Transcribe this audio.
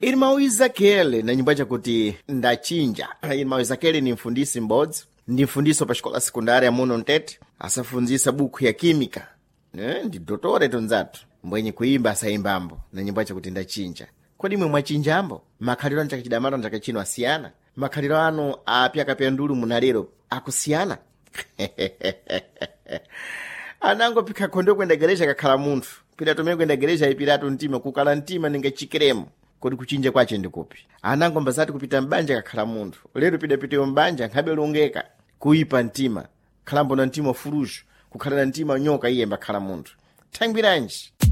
Irmão Ezequiel na nyimbo chakuti ndachinja. Irmão Ezequiel ni mfundisi m'bodzi, ndi mfundiso pa escola secundária muno Ntete, asafunzisa buku ya química, ndi dotore tonzatu mbwenye kuimba asayimbambo na nyimbo chakuti ndachinja. Kodi mwe mwachinjambo makhaliro anu chakachidamata chakachino asiyana, makhaliro anu apyakapya ndulu munalero akusiyana. Anango pika kondo kwenda gereja kakhala munthu, pira tomene kwenda gereja ipiratu mtima kukala mtima ninga chikiremo. Kodi kuchinja kwache ndikupi? Anango mbazati kupita mbanja kakhala munthu, lero pidapitewo mbanja nkhabe longeka kuipa mtima, khalambo na mtima furuju, kukhala na mtima nyoka iye mbakhala munthu. Thangwiranji.